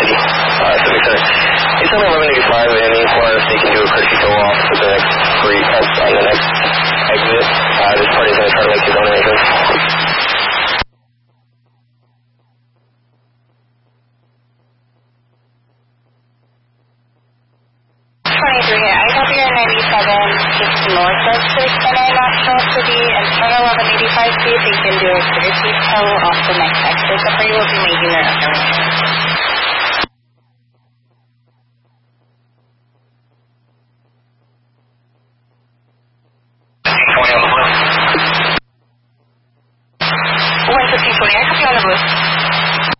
So makes sense. It's only 1185 and the inquire if they can do a courtesy tow off for the next on the next exit. This party's going to try to make his own arrangements. 23, I copy your 97, just north of 610 National City, and turn 1185, see if you can do a courtesy tow off the next exit. The party will be making their own arrangements.